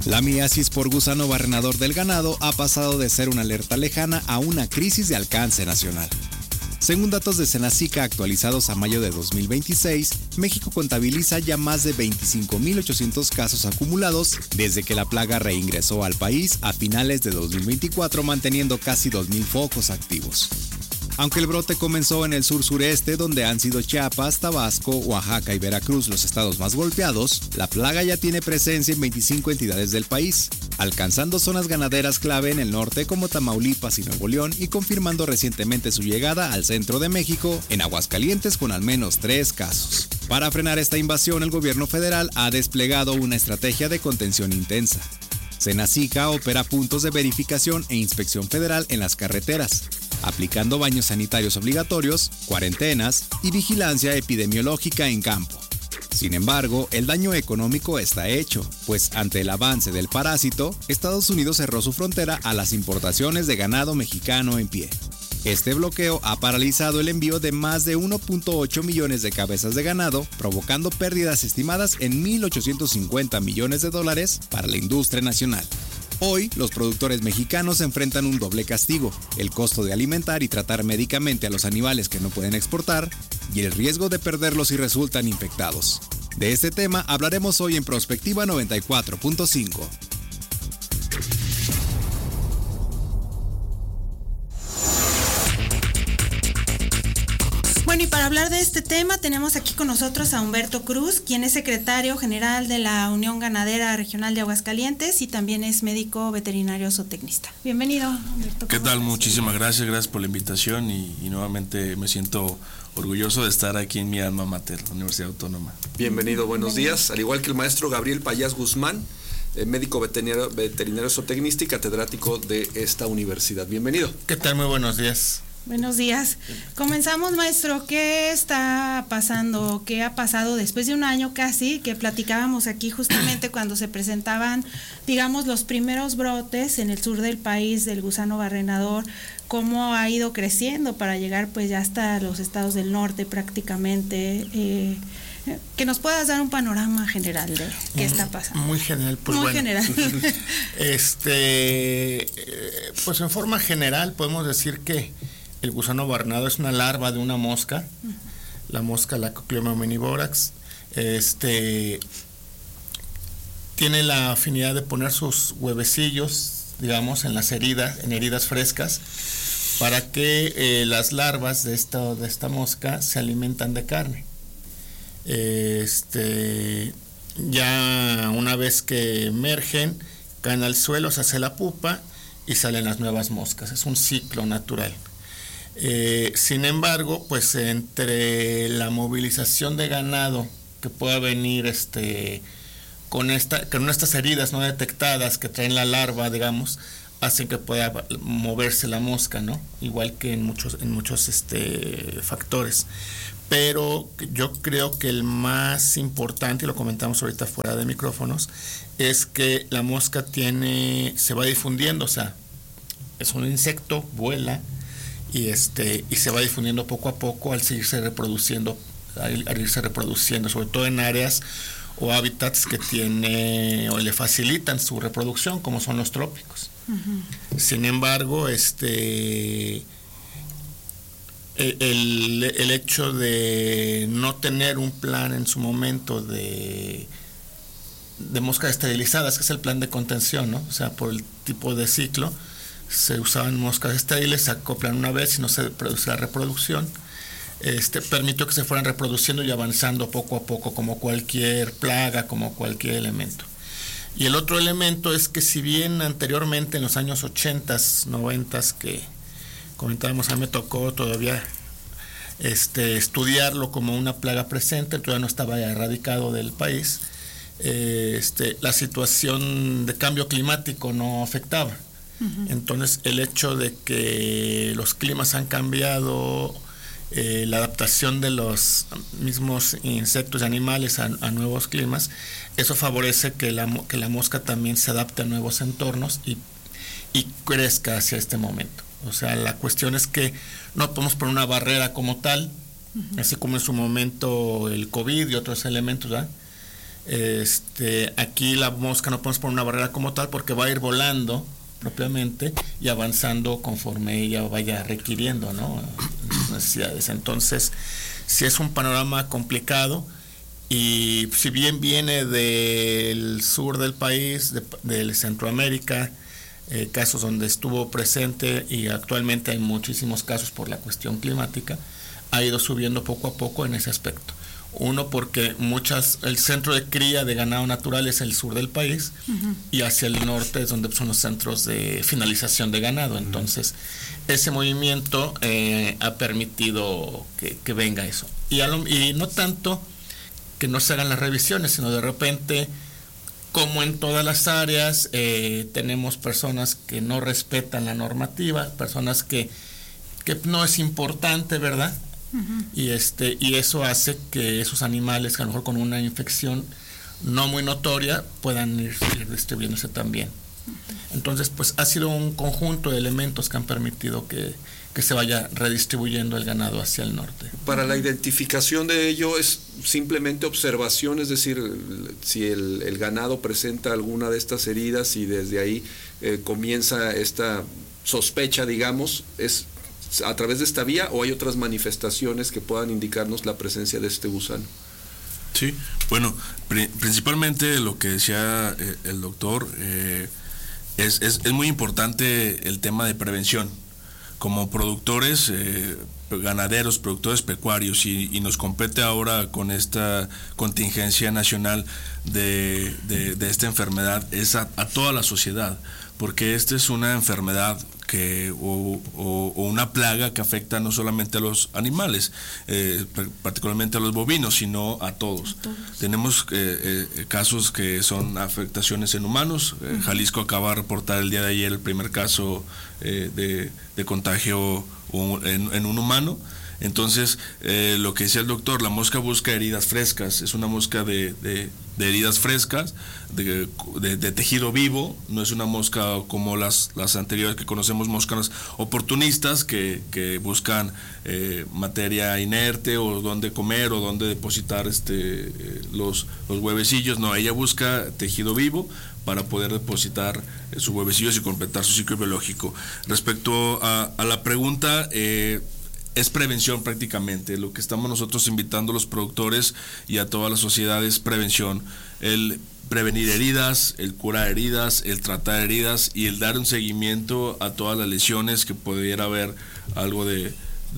La miasis por gusano barrenador del ganado ha pasado de ser una alerta lejana a una crisis de alcance nacional. Según datos de Senacica actualizados a mayo de 2026, México contabiliza ya más de 25.800 casos acumulados desde que la plaga reingresó al país a finales de 2024, manteniendo casi 2.000 focos activos. Aunque el brote comenzó en el sur-sureste, donde han sido Chiapas, Tabasco, Oaxaca y Veracruz los estados más golpeados, la plaga ya tiene presencia en 25 entidades del país, alcanzando zonas ganaderas clave en el norte como Tamaulipas y Nuevo León y confirmando recientemente su llegada al centro de México, en Aguascalientes con al menos 3 casos. Para frenar esta invasión, el gobierno federal ha desplegado una estrategia de contención intensa. Senacica opera puntos de verificación e inspección federal en las carreteras, aplicando baños sanitarios obligatorios, cuarentenas y vigilancia epidemiológica en campo. Sin embargo, el daño económico está hecho, pues ante el avance del parásito, Estados Unidos cerró su frontera a las importaciones de ganado mexicano en pie. Este bloqueo ha paralizado el envío de más de 1.8 millones de cabezas de ganado, provocando pérdidas estimadas en $1.850 millones para la industria nacional. Hoy, los productores mexicanos enfrentan un doble castigo: el costo de alimentar y tratar médicamente a los animales que no pueden exportar, y el riesgo de perderlos si resultan infectados. De este tema hablaremos hoy en Prospectiva 94.5. Bueno, y para hablar de este tema tenemos aquí con nosotros a Humberto Cruz, quien es secretario general de la Unión Ganadera Regional de Aguascalientes y también es médico veterinario zootecnista. Bienvenido, Humberto. ¿Qué tal? Muchísimas gracias por la invitación y nuevamente me siento orgulloso de estar aquí en mi alma mater, la Universidad Autónoma. Bienvenido, buenos días. Al igual que el maestro Gabriel Payás Guzmán, médico veterinario zootecnista y catedrático de esta universidad. Bienvenido. ¿Qué tal? Muy buenos días. Buenos días. Comenzamos, maestro. ¿Qué está pasando? ¿Qué ha pasado después de un año casi que platicábamos aquí justamente cuando se presentaban, digamos, los primeros brotes en el sur del país del gusano barrenador? ¿Cómo ha ido creciendo para llegar pues ya hasta los estados del norte prácticamente? Que nos puedas dar un panorama general de qué está pasando. Muy general, pues muy bueno. General. Pues en forma general podemos decir que el gusano barrenador es una larva de una mosca, la mosca Lacocleoma omnivorax. Tiene la afinidad de poner sus huevecillos, digamos, en las heridas, en heridas frescas, para que las larvas de esta mosca se alimentan de carne. Ya una vez que emergen, caen al suelo, se hace la pupa y salen las nuevas moscas. Es un ciclo natural. Sin embargo, pues entre la movilización de ganado que pueda venir con estas heridas no detectadas que traen la larva, digamos, hacen que pueda moverse la mosca, ¿no? Igual que en muchos factores. Pero yo creo que el más importante, y lo comentamos ahorita fuera de micrófonos, es que la mosca se va difundiendo, o sea, es un insecto, vuela, y se va difundiendo poco a poco al irse reproduciendo, sobre todo en áreas o hábitats que tiene o le facilitan su reproducción, como son los trópicos. Uh-huh. Sin embargo, el hecho de no tener un plan en su momento de moscas esterilizadas, que es el plan de contención, ¿no? O sea, por el tipo de ciclo, se usaban moscas estériles, se acoplan una vez y no se produce la reproducción. Permitió que se fueran reproduciendo y avanzando poco a poco, como cualquier plaga, como cualquier elemento. Y el otro elemento es que, si bien anteriormente en los años 80s, 90s, que comentábamos, a mí me tocó todavía estudiarlo como una plaga presente, todavía no estaba ya erradicado del país, la situación de cambio climático no afectaba. Uh-huh. Entonces, el hecho de que los climas han cambiado, la adaptación de los mismos insectos y animales a nuevos climas, eso favorece que la mosca también se adapte a nuevos entornos y crezca hacia este momento. O sea, la cuestión es que no podemos poner una barrera como tal, uh-huh, así como en su momento el COVID y otros elementos, ¿verdad? Aquí la mosca no podemos poner una barrera como tal porque va a ir volando propiamente y avanzando conforme ella vaya requiriendo, ¿no?, necesidades. Entonces, sí es un panorama complicado, y si bien viene del sur del país, de Centroamérica, casos donde estuvo presente, y actualmente hay muchísimos casos por la cuestión climática, ha ido subiendo poco a poco en ese aspecto. Uno, porque el centro de cría de ganado natural es el sur del país, y hacia el norte es donde son los centros de finalización de ganado. Entonces, ese movimiento ha permitido que venga eso. Y no tanto que no se hagan las revisiones, sino de repente, como en todas las áreas, tenemos personas que no respetan la normativa, personas que no es importante, ¿verdad? Y eso hace que esos animales, que a lo mejor con una infección no muy notoria, puedan ir distribuyéndose también. Entonces, pues ha sido un conjunto de elementos que han permitido que se vaya redistribuyendo el ganado hacia el norte. Para la identificación de ello es simplemente observación, es decir, si el ganado presenta alguna de estas heridas y desde ahí comienza esta sospecha, digamos, ¿es a través de esta vía o hay otras manifestaciones que puedan indicarnos la presencia de este gusano? Sí, bueno, principalmente lo que decía el doctor, es muy importante el tema de prevención. Como productores, ganaderos, productores pecuarios, y nos compete ahora con esta contingencia nacional de esta enfermedad, es a toda la sociedad, porque esta es una enfermedad o una plaga que afecta no solamente a los animales, particularmente a los bovinos, sino a todos. Tenemos casos que son afectaciones en humanos. Jalisco acaba de reportar el día de ayer el primer caso de contagio en un humano. Entonces, lo que decía el doctor, la mosca busca heridas frescas, es una mosca de heridas frescas, de tejido vivo, no es una mosca como las anteriores que conocemos, moscas oportunistas que buscan materia inerte o dónde comer o dónde depositar los huevecillos. No, ella busca tejido vivo para poder depositar sus huevecillos y completar su ciclo biológico. Respecto a la pregunta, es prevención prácticamente. Lo que estamos nosotros invitando a los productores y a toda la sociedad es prevención. El prevenir heridas, el curar heridas, el tratar heridas y el dar un seguimiento a todas las lesiones que pudiera haber algo de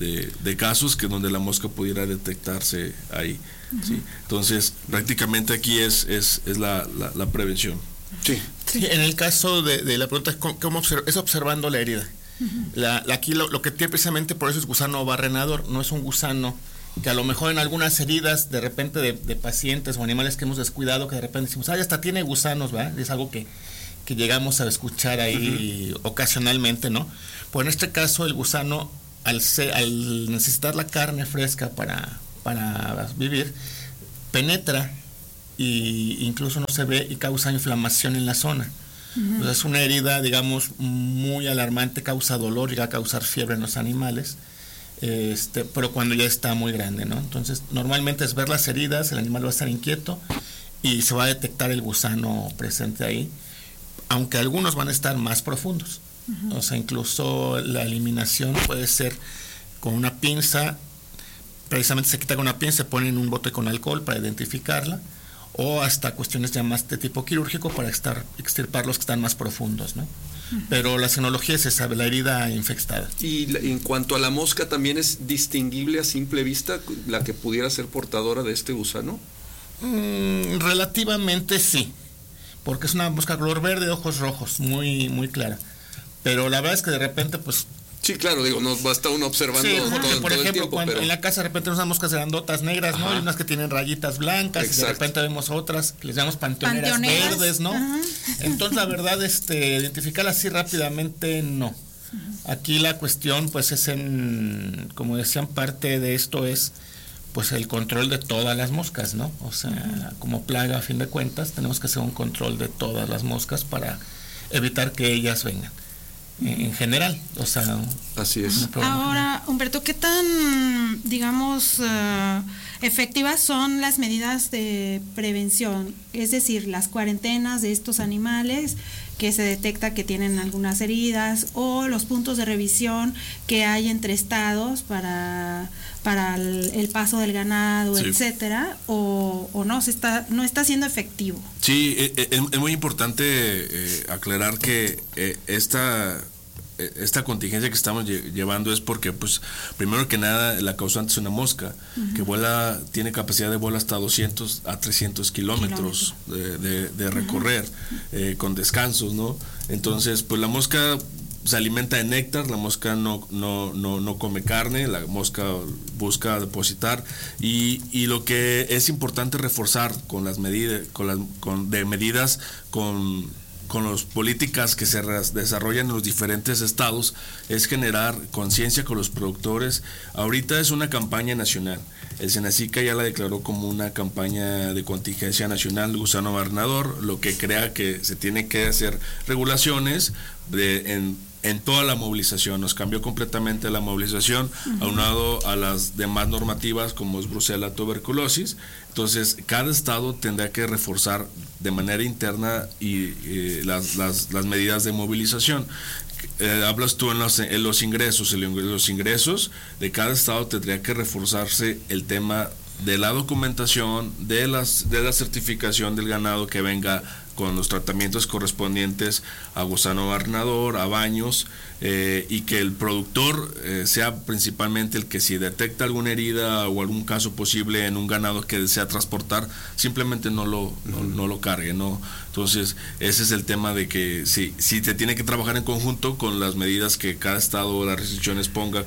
casos que donde la mosca pudiera detectarse ahí. ¿Sí? Entonces, prácticamente aquí es la prevención. Sí. Sí, en el caso de la pregunta, ¿cómo es observando la herida? Aquí lo que tiene precisamente por eso es gusano barrenador, no es un gusano que a lo mejor en algunas heridas de repente de pacientes o animales que hemos descuidado, que de repente decimos, ya hasta tiene gusanos, ¿verdad? Es algo que llegamos a escuchar ahí ocasionalmente, ¿no? Pues en este caso el gusano, al necesitar la carne fresca para vivir, penetra y incluso no se ve y causa inflamación en la zona. Pues es una herida, digamos, muy alarmante, causa dolor, llega a causar fiebre en los animales, pero cuando ya está muy grande, ¿no? Entonces, normalmente es ver las heridas, el animal va a estar inquieto y se va a detectar el gusano presente ahí, aunque algunos van a estar más profundos. O sea, incluso la eliminación puede ser con una pinza, precisamente se quita con una pinza, se pone en un bote con alcohol para identificarla, o hasta cuestiones ya más de tipo quirúrgico para extirpar los que están más profundos, ¿no? Pero la senología es esa, la herida infectada. Y en cuanto a la mosca, ¿también es distinguible a simple vista la que pudiera ser portadora de este gusano? Relativamente sí, porque es una mosca color verde, ojos rojos, muy, muy clara. Pero la verdad es que de repente, pues... Sí, claro, digo, no basta uno observando por ejemplo, el tiempo, cuando pero... en la casa de repente unas moscas grandotas negras, ¿no? Y unas que tienen rayitas blancas. Exacto. Y de repente vemos otras que les llamamos panteoneras verdes, ¿no? Ajá. Entonces, la verdad, identificarlas así rápidamente, no. Aquí la cuestión, pues, es como decían, parte de esto es, pues, el control de todas las moscas, ¿no? O sea, como plaga, a fin de cuentas, tenemos que hacer un control de todas las moscas para evitar que ellas vengan. en general, o sea, así es. Ahora, Humberto, ¿qué tan, digamos, efectivas son las medidas de prevención? Es decir, las cuarentenas de estos animales que se detecta que tienen algunas heridas, o los puntos de revisión que hay entre estados para el paso del ganado, sí, etcétera, o no está siendo efectivo. Sí, es muy importante aclarar que esta contingencia que estamos llevando es porque, pues, primero que nada, la causante es una mosca, que tiene capacidad de vuelo hasta 200 a 300 kilómetros de recorrer, con descansos, ¿no? Entonces, pues la mosca se alimenta de néctar, la mosca no come carne, la mosca busca depositar, y lo que es importante reforzar con las medidas, con las políticas que se desarrollan en los diferentes estados, es generar conciencia con los productores. Ahorita es una campaña nacional. El Senacica ya la declaró como una campaña de contingencia nacional, gusano barrenador, lo que crea que se tiene que hacer regulaciones en toda la movilización. Nos cambió completamente la movilización, aunado a las demás normativas como es brucela tuberculosis. Entonces, cada estado tendrá que reforzar de manera interna y las medidas de movilización. Hablas tú en los ingresos. Los ingresos de cada estado tendría que reforzarse el tema de la documentación, de la certificación del ganado que venga con los tratamientos correspondientes a gusano barrenador, a baños, y que el productor sea principalmente el que, si detecta alguna herida o algún caso posible en un ganado que desea transportar, simplemente no lo cargue, ¿no? Entonces, ese es el tema de que sí se tiene que trabajar en conjunto con las medidas que cada estado, las restricciones ponga,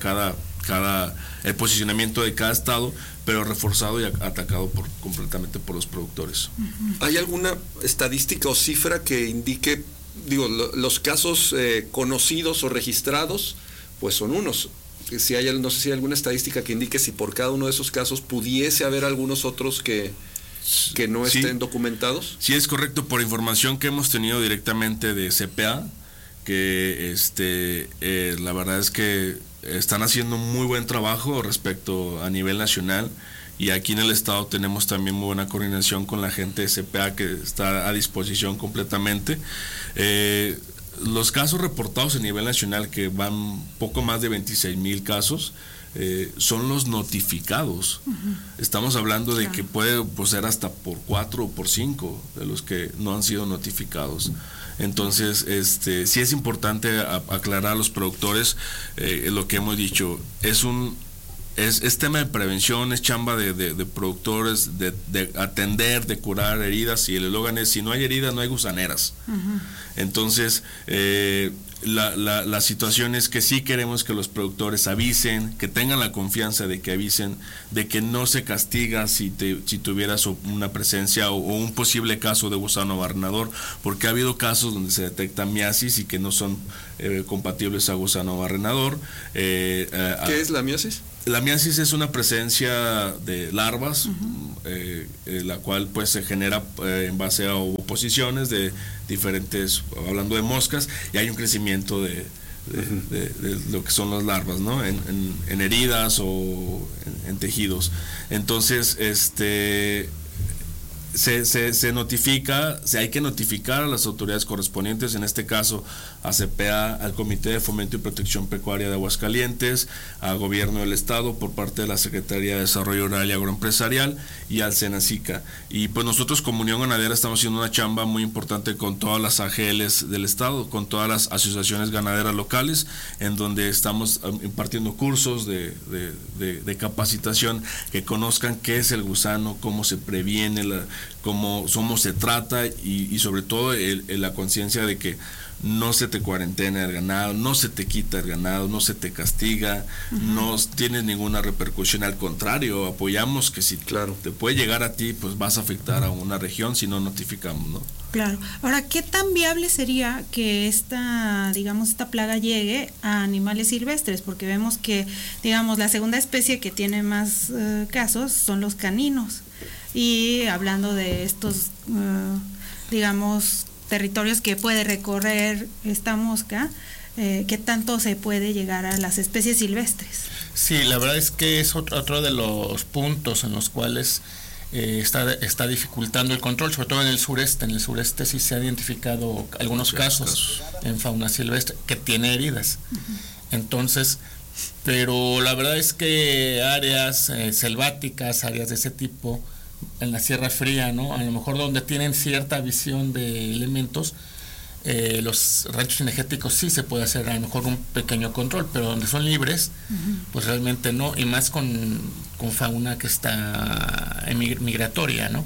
el posicionamiento de cada estado, pero reforzado y atacado completamente por los productores. ¿Hay alguna estadística o cifra que indique, los casos conocidos o registrados, pues son unos? No sé si hay alguna estadística que indique si por cada uno de esos casos pudiese haber algunos otros que no estén documentados. Sí, es correcto, por información que hemos tenido directamente de CPA, que la verdad es que están haciendo muy buen trabajo respecto a nivel nacional, y aquí en el estado tenemos también muy buena coordinación con la gente de CPA, que está a disposición completamente. Los casos reportados a nivel nacional, que van poco más de 26,000 casos, son los notificados. Estamos hablando de que puede ser hasta por 4 o por 5 de los que no han sido notificados. Entonces, sí es importante aclarar a los productores lo que hemos dicho. Es tema de prevención, es chamba de productores, de atender, de curar heridas, y el eslogan es: si no hay heridas, no hay gusaneras. Entonces, la situación es que sí queremos que los productores avisen, que tengan la confianza de que avisen, de que no se castiga si tuvieras una presencia o un posible caso de gusano barrenador, porque ha habido casos donde se detecta miasis y que no son compatibles a gusano barrenador. ¿Qué es la miasis? La miasis es una presencia de larvas, la cual pues se genera en base a oposiciones de diferentes, hablando de moscas, y hay un crecimiento de lo que son las larvas, ¿no? En heridas o en tejidos. Entonces, se notifica, hay que notificar a las autoridades correspondientes, en este caso a CPA, al Comité de Fomento y Protección Pecuaria de Aguascalientes, al Gobierno del Estado por parte de la Secretaría de Desarrollo Rural y Agroempresarial, y al Senacica. Y pues nosotros como Unión Ganadera estamos haciendo una chamba muy importante con todas las AGLs del Estado, con todas las asociaciones ganaderas locales, en donde estamos impartiendo cursos de capacitación, que conozcan qué es el gusano, cómo se previene, cómo se trata, y sobre todo la conciencia de que no se te cuarentena el ganado, no se te quita el ganado, no se te castiga, no tienes ninguna repercusión, al contrario, apoyamos que si te puede llegar a ti, pues vas a afectar a una región si no notificamos, ¿no? Claro. Ahora, ¿qué tan viable sería que esta plaga llegue a animales silvestres? Porque vemos que, la segunda especie que tiene más casos son los caninos. Y hablando de estos, territorios que puede recorrer esta mosca, qué tanto se puede llegar a las especies silvestres. Sí, la verdad es que es otro de los puntos en los cuales está dificultando el control, sobre todo en el sureste. En el sureste sí se ha identificado algunos casos en fauna silvestre que tiene heridas. Entonces, pero la verdad es que áreas selváticas, áreas de ese tipo, en la Sierra Fría, ¿no? A lo mejor donde tienen cierta visión de elementos, los ranchos cinegéticos sí se puede hacer a lo mejor un pequeño control, pero donde son libres, pues realmente no, y más con fauna que está migratoria, ¿no?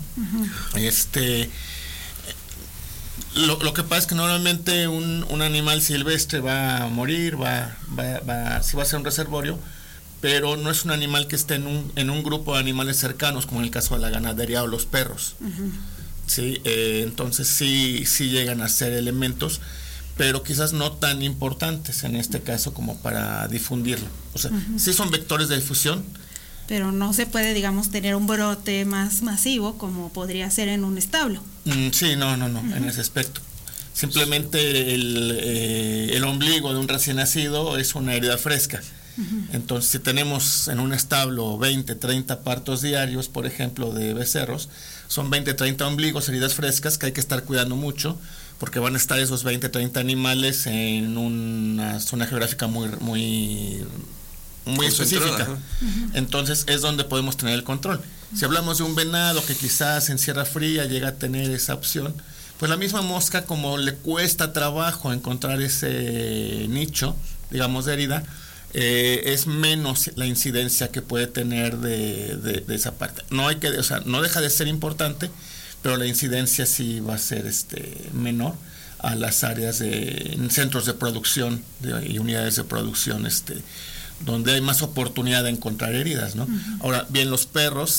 Lo que pasa es que normalmente un animal silvestre va a morir, sí va a ser un reservorio, pero no es un animal que esté en un grupo de animales cercanos, como en el caso de la ganadería o los perros. Sí, entonces sí llegan a ser elementos, pero quizás no tan importantes en este caso como para difundirlo. O sea, sí son vectores de difusión, pero no se puede, digamos, tener un brote más masivo como podría ser en un establo. Sí, no, en ese aspecto. Simplemente el ombligo de un recién nacido es una herida fresca. Entonces, si tenemos en un establo 20, 30 partos diarios, por ejemplo, de becerros, son 20, 30 ombligos, heridas frescas que hay que estar cuidando mucho, porque van a estar esos 20, 30 animales en una zona geográfica muy específica. Entonces, es donde podemos tener el control. Si hablamos de un venado que quizás en Sierra Fría llega a tener esa opción, pues la misma mosca, como le cuesta trabajo encontrar ese nicho, digamos, de herida, es menos la incidencia que puede tener de esa parte. No deja de ser importante, pero la incidencia sí va a ser menor a las áreas en centros de producción y unidades de producción, donde hay más oportunidad de encontrar heridas, ¿no? Ahora bien, los perros,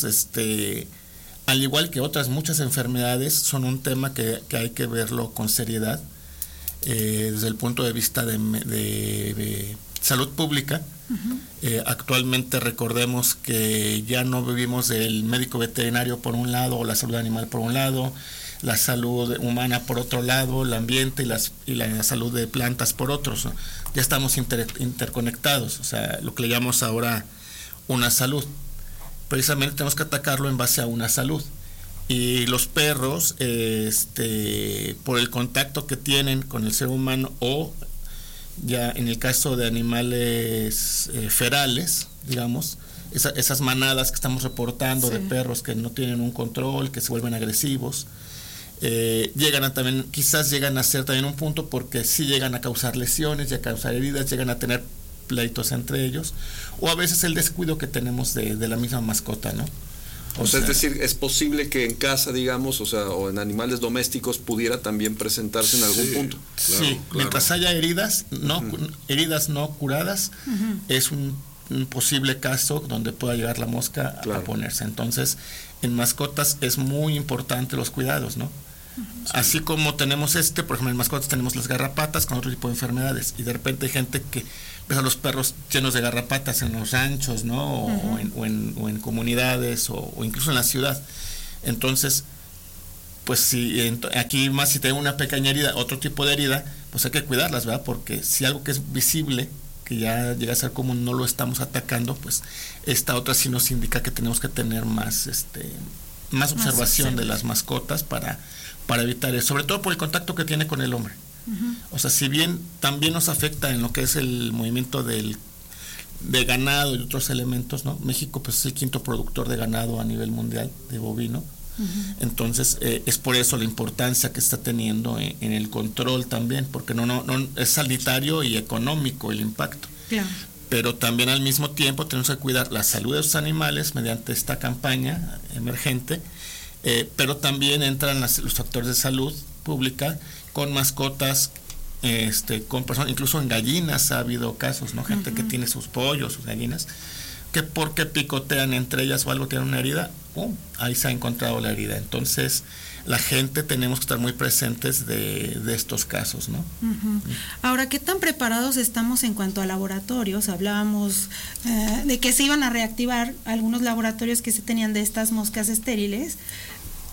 al igual que otras muchas enfermedades, son un tema que hay que verlo con seriedad desde el punto de vista de salud pública. Actualmente recordemos que ya no vivimos del médico veterinario por un lado, o la salud animal por un lado, la salud humana por otro lado, el ambiente y la salud de plantas por otros, ¿no? Ya estamos interconectados, o sea, lo que le llamamos ahora una salud. Precisamente tenemos que atacarlo en base a una salud. Y los perros, por el contacto que tienen con el ser humano, o ya en el caso de animales ferales, digamos, esas manadas que estamos reportando de perros que no tienen un control, que se vuelven agresivos, quizás llegan a ser también un punto, porque sí llegan a causar lesiones, a causar heridas, llegan a tener pleitos entre ellos, o a veces el descuido que tenemos de la misma mascota, ¿no? O sea, es decir, es posible que en casa, digamos, o en animales domésticos pudiera también presentarse en algún punto. Claro, sí, claro. Mientras haya heridas no curadas, es un posible caso donde pueda llegar la mosca a ponerse. Entonces, en mascotas es muy importante los cuidados, ¿no? Así como tenemos por ejemplo, en mascotas tenemos las garrapatas con otro tipo de enfermedades, y de repente hay gente que ves a los perros llenos de garrapatas en los ranchos, ¿no? O en comunidades, o incluso en la ciudad. Entonces, pues aquí más si tengo una pequeña herida, otro tipo de herida, pues hay que cuidarlas, ¿verdad? Porque si algo que es visible, que ya llega a ser común, no lo estamos atacando, pues esta otra sí nos indica que tenemos que tener más observación de las mascotas para evitar eso, sobre todo por el contacto que tiene con el hombre. O sea, si bien también nos afecta en lo que es el movimiento de ganado y otros elementos, ¿no? México pues es el quinto productor de ganado a nivel mundial, de bovino. Entonces es por eso la importancia que está teniendo en el control también, porque no es sanitario y económico el impacto. Claro. Pero también al mismo tiempo tenemos que cuidar la salud de los animales mediante esta campaña emergente, pero también entran los factores de salud pública con mascotas, con personas, incluso en gallinas ha habido casos, ¿no? Gente que tiene sus pollos, sus gallinas, que porque picotean entre ellas o algo, tienen una herida, ahí se ha encontrado la herida. Entonces, la gente tenemos que estar muy presentes de estos casos, ¿no? Ahora, ¿qué tan preparados estamos en cuanto a laboratorios? Hablábamos de que se iban a reactivar algunos laboratorios que se tenían de estas moscas estériles.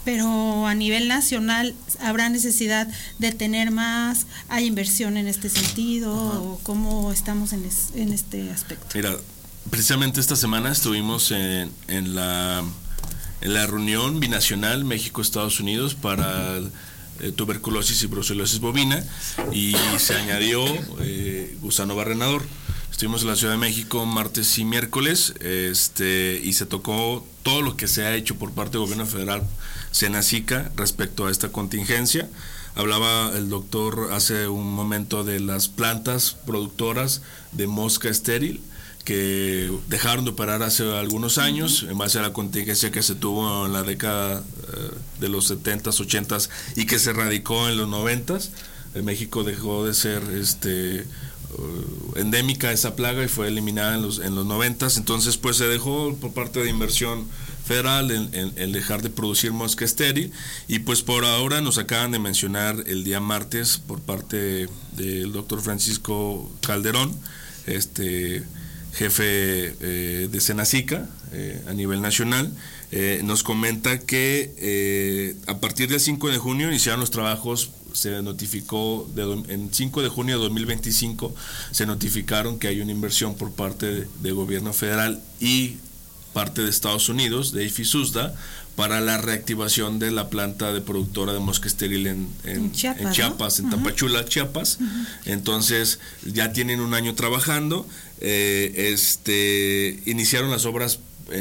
pero a nivel nacional habrá necesidad de tener más, hay inversión en este sentido, o cómo estamos en este aspecto. Mira, precisamente esta semana estuvimos en la reunión binacional México-Estados Unidos para tuberculosis y brucelosis bovina, y se añadió gusano barrenador. Estuvimos en la Ciudad de México martes y miércoles, y se tocó todo lo que se ha hecho por parte del gobierno federal, Senacica, respecto a esta contingencia. Hablaba el doctor hace un momento de las plantas productoras de mosca estéril que dejaron de operar hace algunos años en base a la contingencia que se tuvo en la década de los 70s, 80s y que se radicó en los 90s. En México dejó de ser endémica esa plaga y fue eliminada en los 90s. Entonces pues se dejó por parte de inversión federal el dejar de producir mosca estéril, y pues por ahora nos acaban de mencionar el día martes por parte del doctor Francisco Calderón, jefe de Senacica a nivel nacional, nos comenta que a partir del 5 de junio iniciaron los trabajos. Se notificó en 5 de junio de 2025 se notificaron que hay una inversión por parte del gobierno federal y parte de Estados Unidos, de IFISUSDA, para la reactivación de la planta de productora de mosca estéril en Chiapas, ¿no? En Tapachula, Chiapas. Entonces ya tienen un año trabajando, iniciaron las obras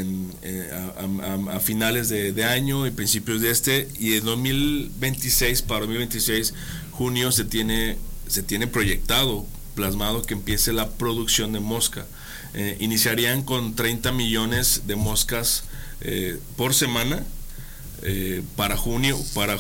a finales de año y principios de y en 2026, para 2026 junio se tiene proyectado, plasmado, que empiece la producción de mosca. Iniciarían con 30 millones de moscas por semana para julio,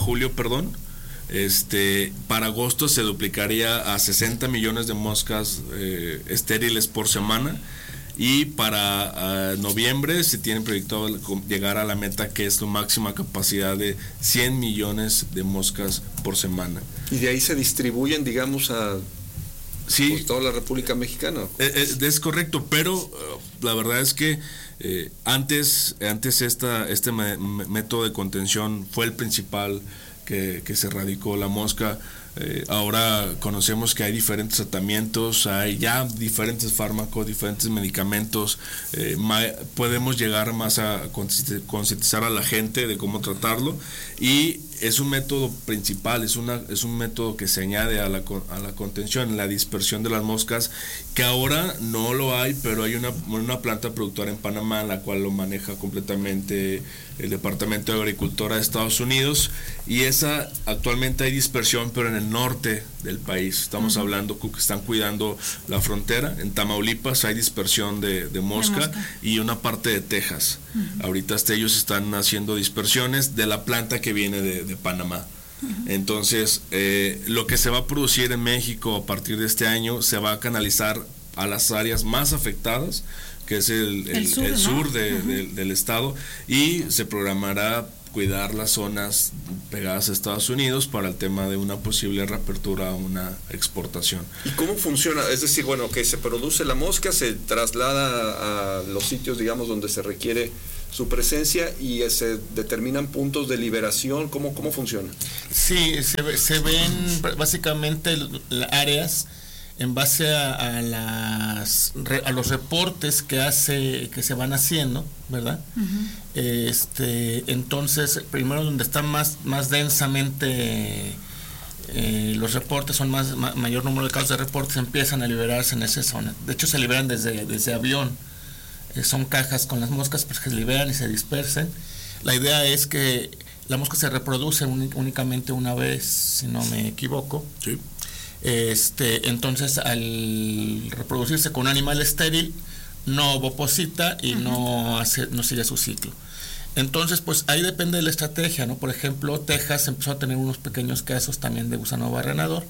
para agosto se duplicaría a 60 millones de moscas estériles por semana, y para noviembre se tiene proyectado llegar a la meta, que es la máxima capacidad de 100 millones de moscas por semana. Y de ahí se distribuyen, digamos, a por toda la República Mexicana. Es correcto, pero la verdad es que antes este método de contención fue el principal que se erradicó la mosca. Ahora conocemos que hay diferentes tratamientos, hay ya diferentes fármacos, diferentes medicamentos, podemos llegar más a concientizar a la gente de cómo tratarlo, y es un método principal, es un método que se añade a la contención, la dispersión de las moscas, que ahora no lo hay, pero hay una planta productora en Panamá, la cual lo maneja completamente el Departamento de Agricultura de Estados Unidos, y esa actualmente hay dispersión, pero en el norte del país. Estamos hablando que están cuidando la frontera. En Tamaulipas hay dispersión de mosca, y una parte de Texas. Ahorita ellos están haciendo dispersiones de la planta que viene de Panamá. Entonces, lo que se va a producir en México a partir de este año se va a canalizar a las áreas más afectadas, que es el sur del estado, y se programará cuidar las zonas pegadas a Estados Unidos para el tema de una posible reapertura a una exportación. ¿Y cómo funciona? Es decir, bueno, que se produce la mosca, se traslada a los sitios, digamos, donde se requiere su presencia, y se determinan puntos de liberación. ¿Cómo funciona? Sí, se ven básicamente áreas en base a los reportes que se van haciendo, ¿verdad? Entonces, primero, donde están más densamente los reportes, son mayor número de casos de reportes, empiezan a liberarse en esa zona. De hecho, se liberan desde avión. Son cajas con las moscas que se liberan y se dispersen. La idea es que la mosca se reproduce únicamente una vez, si no me equivoco. Sí. Entonces, al reproducirse con un animal estéril, no ovoposita y no sigue su ciclo. Entonces, pues ahí depende de la estrategia, ¿no? Por ejemplo, Texas empezó a tener unos pequeños casos también de gusano barrenador,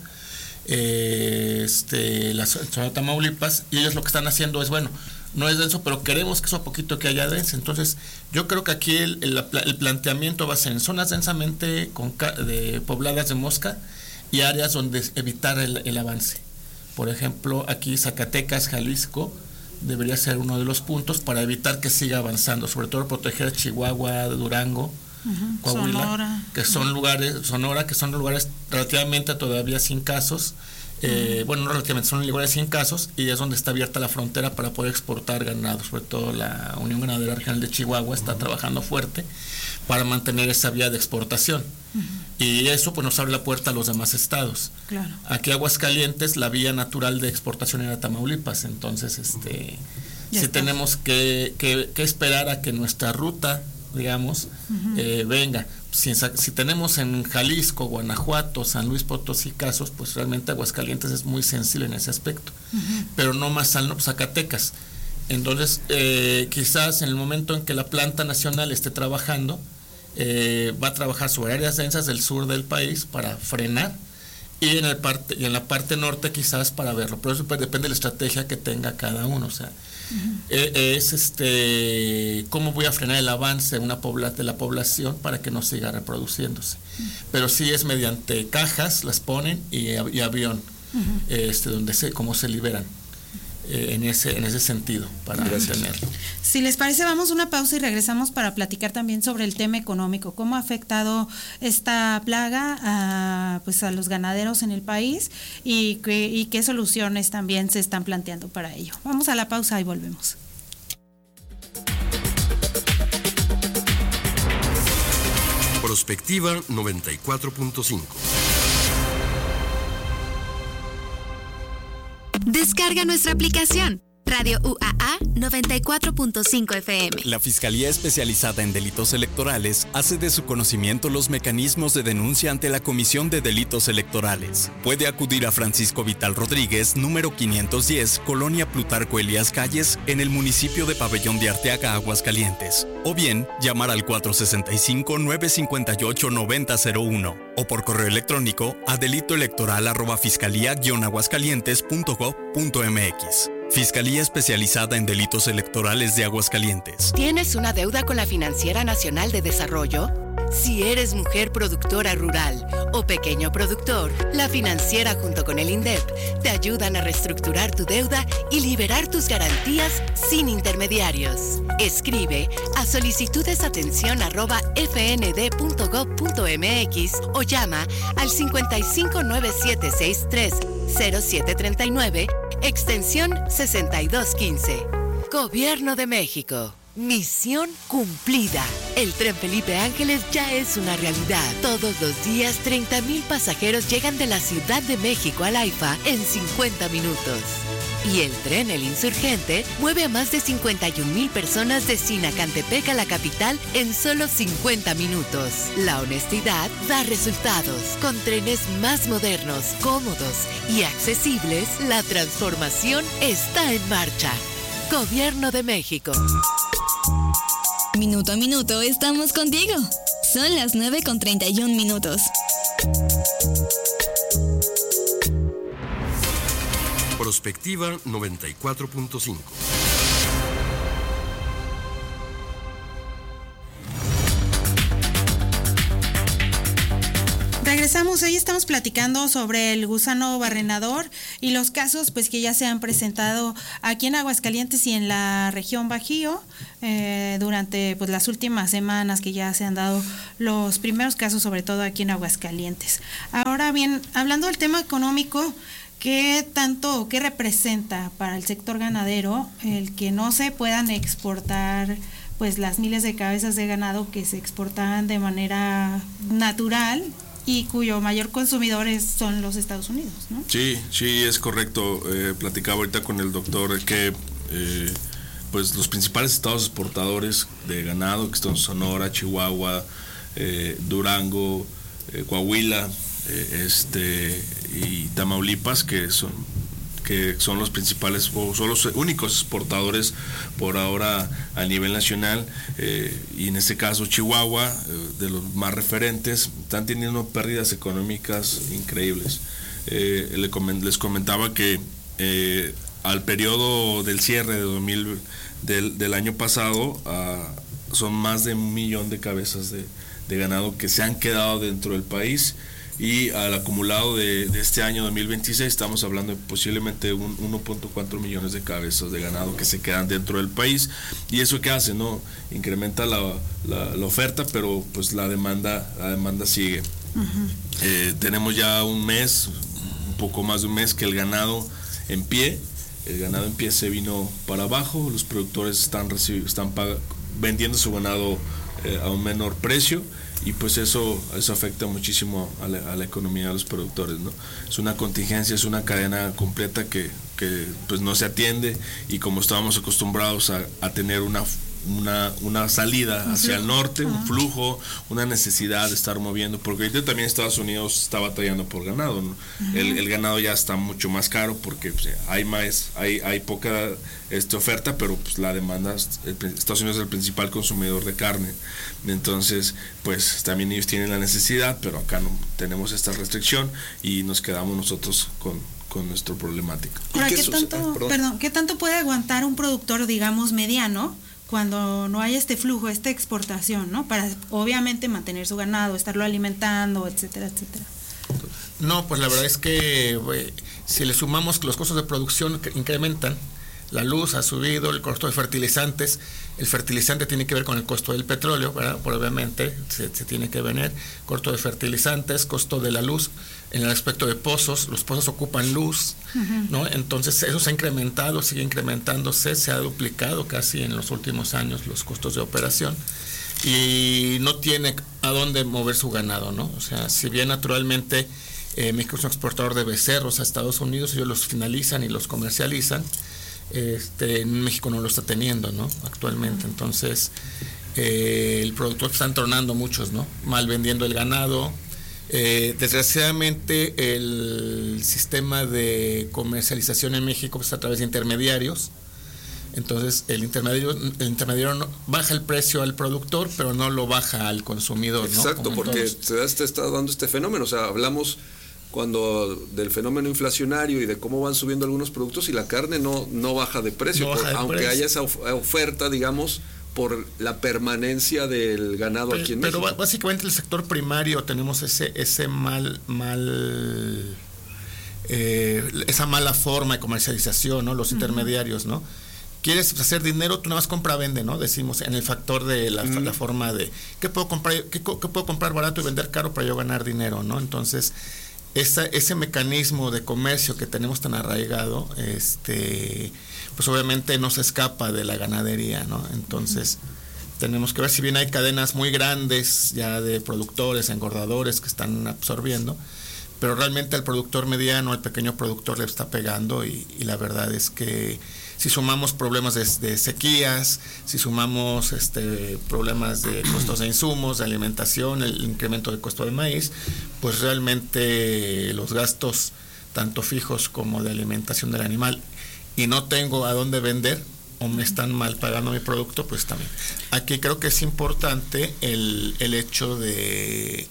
la zona de Tamaulipas, y ellos lo que están haciendo es, bueno, no es denso, pero queremos que eso poquito que haya denso. Entonces, yo creo que aquí el planteamiento va a ser en zonas densamente pobladas de mosca, y áreas donde evitar el avance. Por ejemplo, aquí Zacatecas, Jalisco, debería ser uno de los puntos para evitar que siga avanzando, sobre todo proteger Chihuahua, Durango, Coahuila, Sonora, que son lugares relativamente todavía sin casos. Bueno, no relativamente, son lugares sin casos, y es donde está abierta la frontera para poder exportar ganado. Sobre todo la Unión Ganadera Regional de Chihuahua está trabajando fuerte para mantener esa vía de exportación. Y eso pues nos abre la puerta a los demás estados. Claro. Aquí Aguascalientes, la vía natural de exportación era Tamaulipas, entonces sí tenemos que esperar a que nuestra ruta, digamos, venga. Si tenemos en Jalisco, Guanajuato, San Luis Potosí casos, pues realmente Aguascalientes es muy sensible en ese aspecto, pero no más Zacatecas. Entonces, quizás en el momento en que la planta nacional esté trabajando, va a trabajar sobre áreas densas del sur del país para frenar, y en la parte norte quizás para verlo, pero eso depende de la estrategia que tenga cada uno. O sea, es cómo voy a frenar el avance de la población para que no siga reproduciéndose. Pero sí es mediante cajas, las ponen, y avión, cómo se liberan. En ese sentido, para tenerlo. Si les parece, vamos a una pausa y regresamos para platicar también sobre el tema económico, cómo ha afectado esta plaga a los ganaderos en el país, y qué soluciones también se están planteando para ello. Vamos a la pausa y volvemos. Prospectiva 94.5. Descarga nuestra aplicación Radio UAA 94.5 FM. La Fiscalía Especializada en Delitos Electorales hace de su conocimiento los mecanismos de denuncia ante la Comisión de Delitos Electorales. Puede acudir a Francisco Vital Rodríguez, número 510, Colonia Plutarco Elías Calles, en el municipio de Pabellón de Arteaga, Aguascalientes. O bien, llamar al 465-958-9001 o por correo electrónico a delitoelectoral@fiscalía-aguascalientes.gov.mx. Fiscalía Especializada en Delitos Electorales de Aguascalientes. ¿Tienes una deuda con la Financiera Nacional de Desarrollo? Si eres mujer productora rural o pequeño productor, la Financiera junto con el INDEP te ayudan a reestructurar tu deuda y liberar tus garantías sin intermediarios. Escribe a solicitudesatención@fnd.gov.mx o llama al 5597630739, extensión 6215. Gobierno de México. Misión cumplida. El tren Felipe Ángeles ya es una realidad. Todos los días 30,000 pasajeros llegan de la Ciudad de México al AIFA en 50 minutos. Y el tren El Insurgente mueve a más de 51,000 personas de Sinacantepec a la capital en solo 50 minutos. La honestidad da resultados. Con trenes más modernos, cómodos y accesibles, la transformación está en marcha. Gobierno de México. Minuto a minuto estamos contigo. Son las 9:31. Prospectiva 94.5. Regresamos, hoy estamos platicando sobre el gusano barrenador y los casos que ya se han presentado aquí en Aguascalientes y en la región Bajío durante las últimas semanas, que ya se han dado los primeros casos, sobre todo aquí en Aguascalientes. Ahora bien, hablando del tema económico, ¿qué representa para el sector ganadero el que no se puedan exportar las miles de cabezas de ganado que se exportaban de manera natural y cuyo mayor consumidor son los Estados Unidos, ¿no? Sí, es correcto. Platicaba ahorita con el doctor que los principales estados exportadores de ganado, que son Sonora, Chihuahua, Durango, Coahuila, y Tamaulipas, que son los principales o son los únicos exportadores por ahora a nivel nacional, y en este caso Chihuahua, de los más referentes, están teniendo pérdidas económicas increíbles. Les comentaba que al periodo del cierre de del año pasado, son más de 1 millón de cabezas de ganado que se han quedado dentro del país. y al acumulado de este año 2026 estamos hablando de posiblemente 1.4 millones de cabezas de ganado que se quedan dentro del país. ¿Y eso qué hace? No incrementa la oferta, pero pues la demanda sigue. Tenemos ya un poco más de un mes que el ganado en pie se vino para abajo. Los productores están vendiendo su ganado a un menor precio, y pues eso afecta muchísimo a la economía de los productores, ¿no? Es una contingencia, es una cadena completa que pues no se atiende, y como estábamos acostumbrados a tener una salida hacia el norte, un flujo, una necesidad de estar moviendo, porque ahorita también Estados Unidos está batallando por ganado, ¿no? El ganado ya está mucho más caro porque pues, hay poca oferta, pero pues la demanda, Estados Unidos es el principal consumidor de carne, entonces pues también ellos tienen la necesidad, pero acá no tenemos esta restricción y nos quedamos nosotros con nuestra problemática. Ahora, ¿qué tanto puede aguantar un productor, digamos, mediano, cuando no hay este flujo, esta exportación, ¿no? Para obviamente mantener su ganado, estarlo alimentando, etcétera, etcétera. No, pues la verdad es que si le sumamos que los costos de producción incrementan, la luz ha subido, el costo de fertilizantes, el fertilizante tiene que ver con el costo del petróleo, ¿verdad? Pues obviamente se tiene que venir, costo de fertilizantes, costo de la luz, en el aspecto de pozos, los pozos ocupan luz, ¿no? Entonces eso se ha incrementado, sigue incrementándose, se ha duplicado casi en los últimos años los costos de operación, y no tiene a dónde mover su ganado, ¿no? O sea, si bien naturalmente México es un exportador de becerros a Estados Unidos, ellos los finalizan y los comercializan, en México no lo está teniendo, ¿no? Actualmente, entonces el productor está entronando muchos, ¿no? Mal vendiendo el ganado. Desgraciadamente el sistema de comercialización en México está a través de intermediarios. Entonces el intermediario no, baja el precio al productor, pero no lo baja al consumidor, ¿no? Exacto, porque se está dando este fenómeno. O sea, hablamos del fenómeno inflacionario y de cómo van subiendo algunos productos, y la carne no baja de precio, aunque haya esa oferta, digamos, por la permanencia del ganado aquí en México. Pero básicamente el sector primario tenemos esa mala forma de comercialización, ¿no? Los intermediarios, ¿no? Quieres hacer dinero, tú nada más compra-vende, ¿no? Decimos en el factor de la forma de ¿qué puedo comprar barato y vender caro para yo ganar dinero, ¿no? Entonces ese mecanismo de comercio que tenemos tan arraigado, pues obviamente no se escapa de la ganadería, ¿no? Entonces tenemos que ver, si bien hay cadenas muy grandes ya de productores, engordadores que están absorbiendo, pero realmente al productor mediano, al pequeño productor le está pegando, y la verdad es que si sumamos problemas de sequías, si sumamos problemas de costos de insumos, de alimentación, el incremento del costo del maíz, pues realmente los gastos tanto fijos como de alimentación del animal, y no tengo a dónde vender o me están mal pagando mi producto, pues también. Aquí creo que es importante el hecho de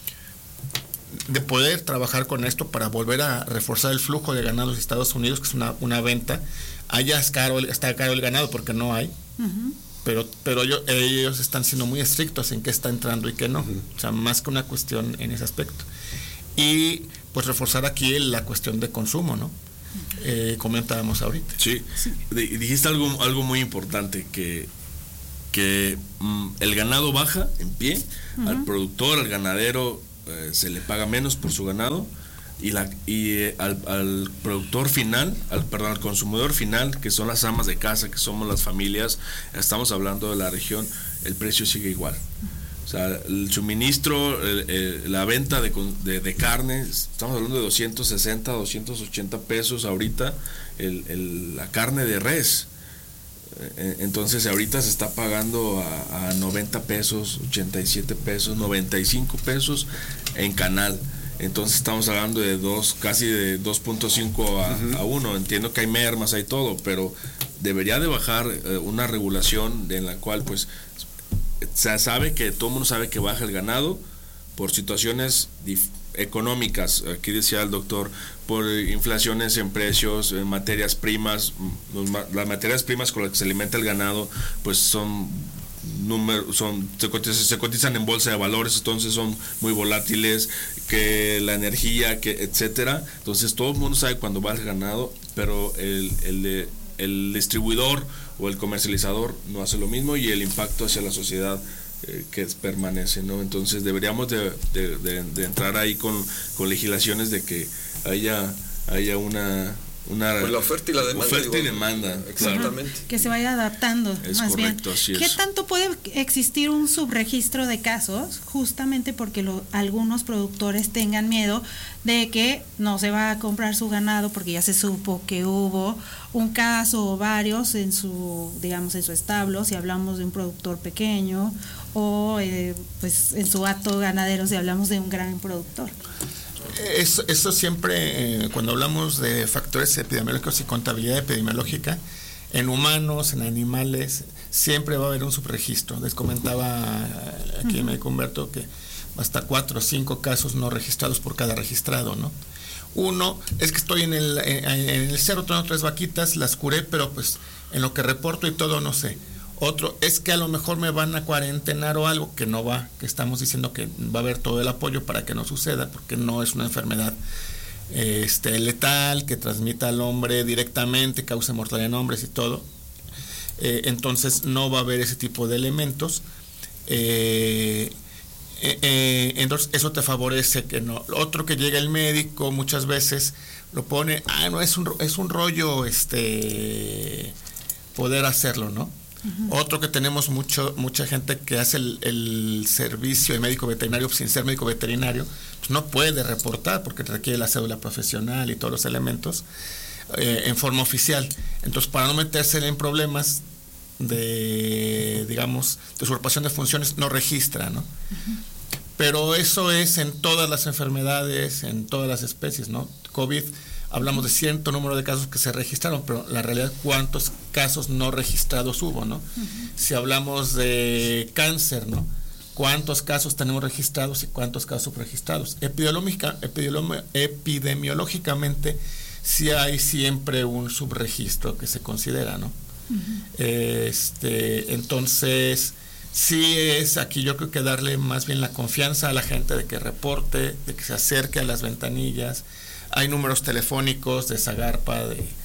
poder trabajar con esto para volver a reforzar el flujo de ganados de Estados Unidos, que es una venta. Allá está caro el ganado porque no hay, pero ellos están siendo muy estrictos en qué está entrando y qué no, o sea, más que una cuestión en ese aspecto. Y pues reforzar aquí la cuestión de consumo, ¿no? Comentábamos ahorita. Sí. Dijiste algo muy importante, que el ganado baja en pie, al productor, al ganadero se le paga menos por su ganado, y al productor final, al consumidor final, que son las amas de casa, que somos las familias, estamos hablando de la región, el precio sigue igual. O sea, el suministro, la venta de carne, estamos hablando de 260, 280 pesos ahorita, la carne de res. Entonces ahorita se está pagando a 90 pesos, 87 pesos, 95 pesos en canal. Entonces estamos hablando de casi de 2.5 a 1. Entiendo que hay mermas, hay todo, pero debería de bajar una regulación en la cual pues se sabe que todo el mundo sabe que baja el ganado por situaciones económicas, aquí decía el doctor, por inflaciones en precios, en materias primas. Las materias primas con las que se alimenta el ganado pues son se cotizan en bolsa de valores, entonces son muy volátiles, que la energía, que etcétera. Entonces todo el mundo sabe cuándo va el ganado, pero el distribuidor o el comercializador no hace lo mismo, y el impacto hacia la sociedad que permanece, ¿no? Entonces deberíamos de entrar ahí con legislaciones de que haya una pues la oferta y la demanda. Oferta y demanda, exactamente. Que se vaya adaptando, es más correcto, bien. así ¿Qué es. tanto puede existir un subregistro de casos? Justamente porque algunos productores tengan miedo de que no se va a comprar su ganado porque ya se supo que hubo un caso o varios en su establo, si hablamos de un productor pequeño, o pues en su hato ganadero si hablamos de un gran productor. Eso siempre, cuando hablamos de factores epidemiológicos y contabilidad epidemiológica, en humanos, en animales, siempre va a haber un subregistro. Les comentaba aquí el médico Humberto que hasta 4 o 5 casos no registrados por cada registrado, ¿no? Uno, es que estoy en el cerro, tengo 3 vaquitas, las curé, pero pues en lo que reporto y todo no sé. Otro, es que a lo mejor me van a cuarentenar o algo, que no va, que estamos diciendo que va a haber todo el apoyo para que no suceda, porque no es una enfermedad letal, que transmita al hombre directamente, cause mortalidad en hombres y todo. Entonces no va a haber ese tipo de elementos. Entonces eso te favorece que no. Otro, que llega el médico muchas veces lo pone, no, es un rollo poder hacerlo, ¿no? Otro, que tenemos mucha gente que hace el servicio de médico veterinario sin ser médico veterinario, pues no puede reportar porque requiere la cédula profesional y todos los elementos en forma oficial. Entonces, para no meterse en problemas de usurpación de funciones, no registra, ¿no? Pero eso es en todas las enfermedades, en todas las especies, ¿no? COVID, hablamos de cierto número de casos que se registraron, pero la realidad, ¿cuántos casos no registrados hubo, no? Si hablamos de cáncer, ¿no? ¿Cuántos casos tenemos registrados y cuántos casos subregistrados? Epidemiológicamente, sí hay siempre un subregistro que se considera, ¿no? Entonces, sí es aquí, yo creo que darle más bien la confianza a la gente de que reporte, de que se acerque a las ventanillas. Hay números telefónicos de Zagarpa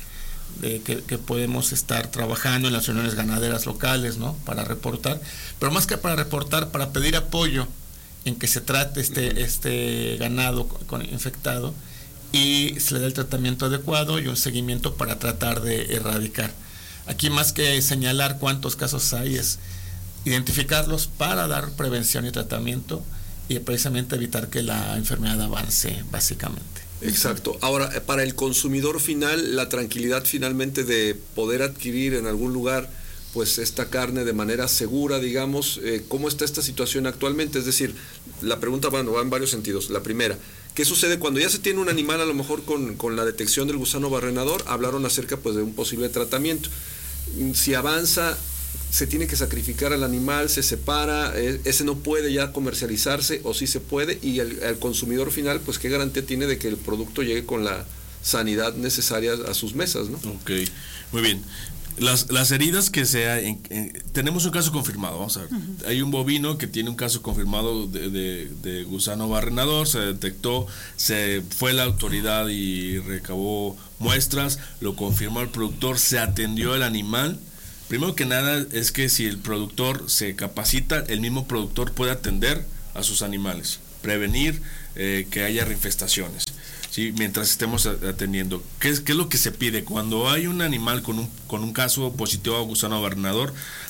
que podemos estar trabajando en las uniones ganaderas locales, ¿no? Para reportar, pero más que para reportar, para pedir apoyo en que se trate este ganado infectado y se le dé el tratamiento adecuado y un seguimiento para tratar de erradicar. Aquí, más que señalar cuántos casos hay, es identificarlos para dar prevención y tratamiento y precisamente evitar que la enfermedad avance, básicamente. Exacto. Ahora, para el consumidor final, la tranquilidad finalmente de poder adquirir en algún lugar pues esta carne de manera segura, digamos, ¿cómo está esta situación actualmente? Es decir, la pregunta va en varios sentidos. La primera, ¿qué sucede cuando ya se tiene un animal a lo mejor con la detección del gusano barrenador? Hablaron acerca pues de un posible tratamiento. Si avanza, se tiene que sacrificar al animal, se separa, ese no puede ya comercializarse, o sí se puede, y el consumidor final, pues qué garantía tiene de que el producto llegue con la sanidad necesaria a sus mesas, ¿no? Ok, muy bien. Las heridas que tenemos un caso confirmado, vamos a ver. Hay un bovino que tiene un caso confirmado de gusano barrenador, se detectó, se fue la autoridad y recabó muestras, lo confirmó el productor, se atendió el animal. Primero que nada es que si el productor se capacita, el mismo productor puede atender a sus animales, prevenir que haya reinfestaciones, ¿sí? Mientras estemos atendiendo. ¿Qué es lo que se pide? Cuando hay un animal con un caso positivo a gusano barrenador,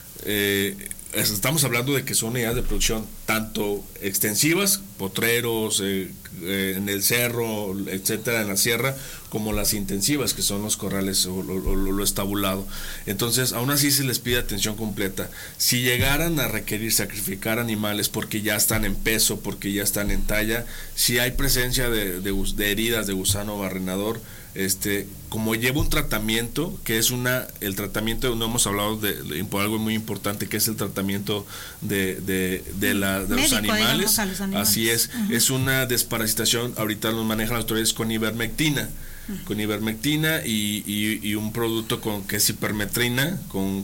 estamos hablando de que son unidades de producción tanto extensivas, potreros, en el cerro, etcétera, en la sierra, como las intensivas, que son los corrales o lo estabulado. Entonces, aún así se les pide atención completa. Si llegaran a requerir sacrificar animales porque ya están en peso, porque ya están en talla, si hay presencia de heridas de gusano barrenador, como lleva un tratamiento, que es el tratamiento, no hemos hablado por algo muy importante, que es el tratamiento de los animales. Digamos, a los animales. Así es, es una desparasitación, ahorita nos manejan las autoridades con ivermectina. con ivermectina y un producto que es hipermetrina con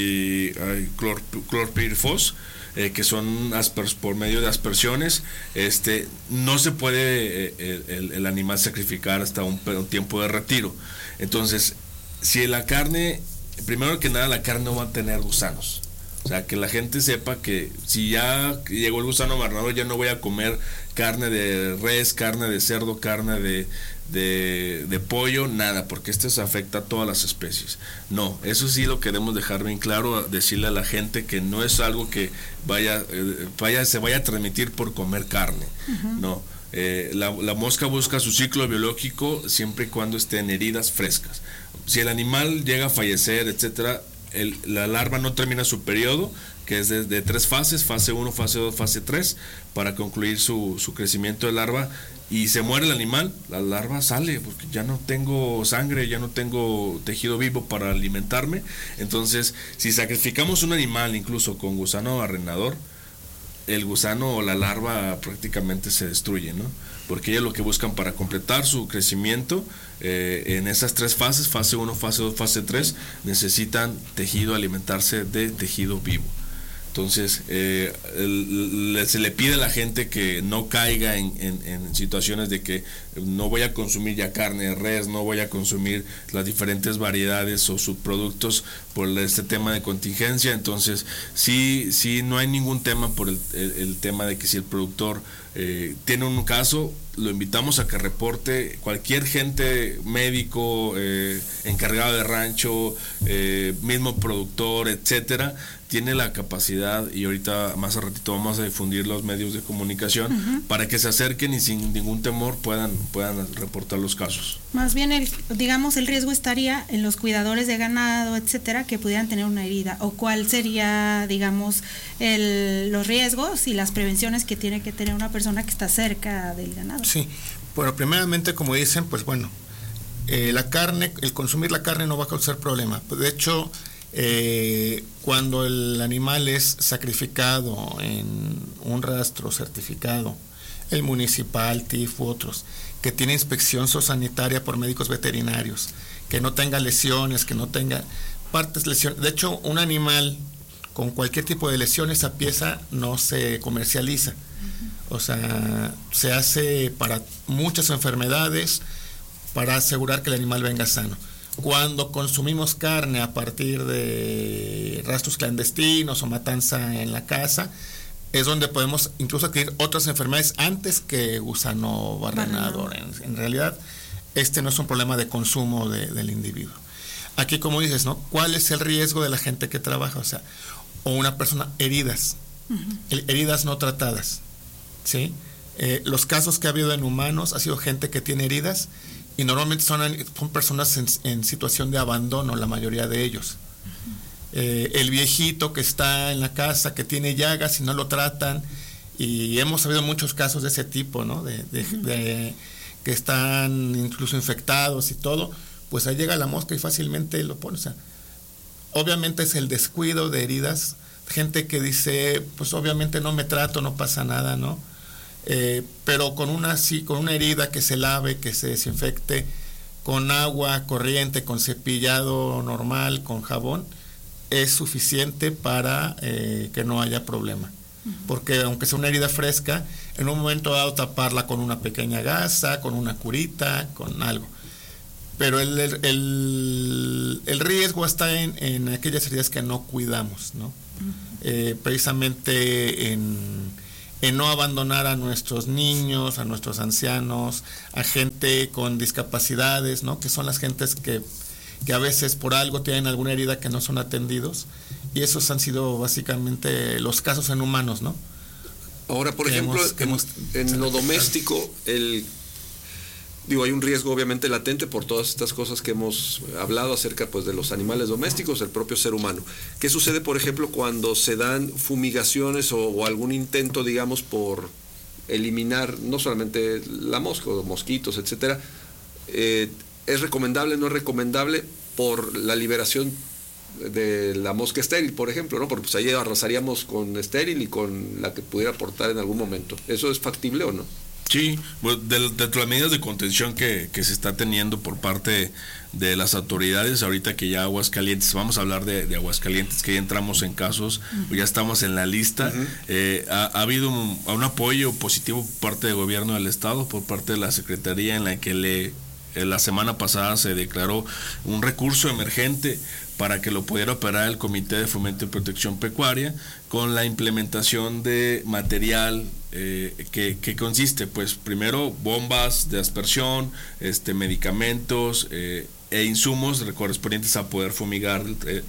clorpirifos, que son por medio de aspersiones. No se puede el animal sacrificar hasta un tiempo de retiro. Entonces, si la carne, primero que nada, la carne no va a tener gusanos. O sea, que la gente sepa que si ya llegó el gusano barrenador, ya no voy a comer carne de res, carne de cerdo, carne de pollo, nada, porque esto se afecta a todas las especies. No, eso sí lo queremos dejar bien claro, decirle a la gente que no es algo que se vaya a transmitir por comer carne. No, la mosca busca su ciclo biológico siempre y cuando esté en heridas frescas. Si el animal llega a fallecer, etcétera, la larva no termina su periodo, que es de 3 fases, fase 1, fase 2, fase 3, para concluir su crecimiento de larva, y se muere el animal, la larva sale, porque ya no tengo sangre, ya no tengo tejido vivo para alimentarme. Entonces, si sacrificamos un animal incluso con gusano barrenador, el gusano o la larva prácticamente se destruye, ¿no? Porque ellos lo que buscan para completar su crecimiento en esas 3 fases, fase 1, fase 2, fase 3, necesitan tejido, alimentarse de tejido vivo. Entonces, se le pide a la gente que no caiga en situaciones de que no voy a consumir ya carne de res, no voy a consumir las diferentes variedades o subproductos por este tema de contingencia. Entonces, sí no hay ningún tema por el tema de que si el productor tiene un caso, lo invitamos a que reporte. Cualquier gente, médico, encargado de rancho, mismo productor, etcétera, tiene la capacidad, y ahorita más a ratito vamos a difundir los medios de comunicación para que se acerquen y sin ningún temor puedan reportar los casos. Más bien el riesgo estaría en los cuidadores de ganado, etcétera, que pudieran tener una herida, o cuál sería, los riesgos y las prevenciones que tiene que tener una persona que está cerca del ganado. Sí, bueno, primeramente, como dicen, pues bueno, el consumir la carne no va a causar problema. De hecho, cuando el animal es sacrificado en un rastro certificado, el municipal, TIF u otros, que tiene inspección zoosanitaria por médicos veterinarios, que no tenga lesiones, que no tenga partes lesiones. De hecho, un animal con cualquier tipo de lesión, esa pieza no se comercializa. O sea, se hace para muchas enfermedades, para asegurar que el animal venga sano. Cuando consumimos carne a partir de rastros clandestinos o matanza en la casa, es donde podemos incluso adquirir otras enfermedades antes que gusano barrenador. En realidad, no es un problema de consumo del individuo. Aquí, como dices, ¿no? ¿Cuál es el riesgo de la gente que trabaja? O sea, o una persona heridas, heridas no tratadas, ¿sí? Los casos que ha habido en humanos ha sido gente que tiene heridas, y normalmente son personas en situación de abandono, la mayoría de ellos. El viejito que está en la casa, que tiene llagas y no lo tratan, y hemos sabido muchos casos de ese tipo, ¿no? De que están incluso infectados y todo, pues ahí llega la mosca y fácilmente lo pone. O sea, obviamente es el descuido de heridas, gente que dice, pues obviamente no me trato, no pasa nada, ¿no? Pero con una herida que se lave, que se desinfecte con agua corriente, con cepillado normal, con jabón, es suficiente para que no haya problema. Porque aunque sea una herida fresca, en un momento dado taparla con una pequeña gasa, con una curita, con algo. Pero el riesgo está en aquellas heridas que no cuidamos, ¿no? Precisamente en no abandonar a nuestros niños, a nuestros ancianos, a gente con discapacidades, ¿no? Que son las gentes que a veces por algo tienen alguna herida que no son atendidos, y esos han sido básicamente los casos en humanos, ¿no? Ahora, por ejemplo, en lo doméstico, hay un riesgo obviamente latente por todas estas cosas que hemos hablado acerca, pues, de los animales domésticos, el propio ser humano. ¿Qué sucede, por ejemplo, cuando se dan fumigaciones o algún intento, por eliminar no solamente la mosca o mosquitos, etcétera? ¿Es recomendable, no es recomendable por la liberación de la mosca estéril, por ejemplo, ¿no? Porque pues ahí arrasaríamos con estéril y con la que pudiera aportar en algún momento. ¿Eso es factible o no? Sí, bueno, de las medidas de contención que se está teniendo por parte de las autoridades, ahorita que ya Aguascalientes, vamos a hablar de Aguascalientes, que ya entramos en casos, ya estamos en la lista, ha habido un apoyo positivo por parte del gobierno del estado, por parte de la Secretaría, en la que la semana pasada se declaró un recurso emergente para que lo pudiera operar el Comité de Fomento y Protección Pecuaria, con la implementación de material que consiste, pues primero bombas de aspersión, medicamentos e insumos correspondientes a poder fumigar